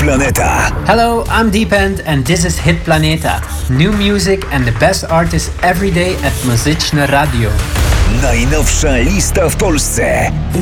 Planeta. Hello, I'm Deepend and this is Hit Planeta. New music and the best artists every day at Muzyczne Radio. Najnowsza lista w Polsce.